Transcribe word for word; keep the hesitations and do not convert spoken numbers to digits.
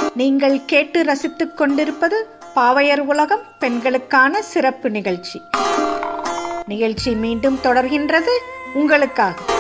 நீங்கள் கேட்டு ரசித்துக் கொண்டிருப்பது பாவையர் உலகம் பெண்களுக்கான சிறப்பு நிகழ்ச்சி. நிகழ்ச்சி மீண்டும் தொடர்கின்றது உங்களுக்காக.